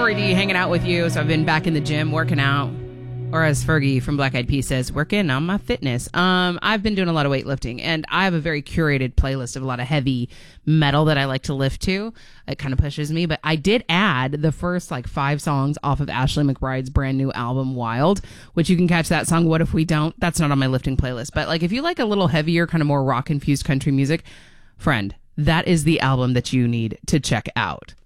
Corey D hanging out with you. So I've been back in the gym working out. Or as Fergie from Black Eyed Peas says, working on my fitness. I've been doing a lot of weightlifting, and I have a very curated playlist of a lot of heavy metal that I like to lift to. It kind of pushes me, but I did add the first 5 songs off of Ashley McBride's brand new album, Wild, which you can catch that song, What If We Don't? That's not on my lifting playlist, but if you like a little heavier, kind of more rock-infused country music, friend, that is the album that you need to check out.